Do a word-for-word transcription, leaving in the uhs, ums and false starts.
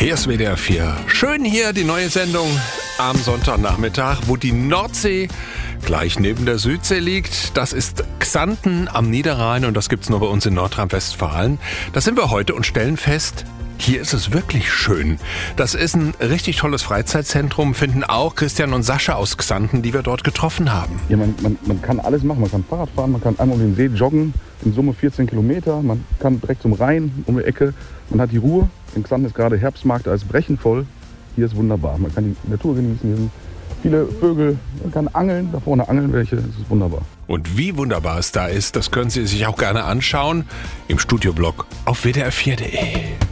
Hier ist W D R vier. Schön hier die neue Sendung am Sonntagnachmittag, wo die Nordsee gleich neben der Südsee liegt. Das ist Xanten am Niederrhein und das gibt's nur bei uns in Nordrhein-Westfalen. Da sind wir heute und stellen fest, hier ist es wirklich schön. Das ist ein richtig tolles Freizeitzentrum, finden auch Christian und Sascha aus Xanten, die wir dort getroffen haben. Ja, man, man, man kann alles machen. Man kann Fahrrad fahren, man kann einmal um den See joggen, in Summe vierzehn Kilometer. Man kann direkt zum Rhein um die Ecke. Man hat die Ruhe. In Xanten ist gerade Herbstmarkt, da ist brechenvoll. Hier ist wunderbar. Man kann die Natur genießen. Hier sind viele Vögel. Man kann angeln, da vorne angeln welche. Das ist wunderbar. Und wie wunderbar es da ist, das können Sie sich auch gerne anschauen im Studioblog auf W D R vier punkt de.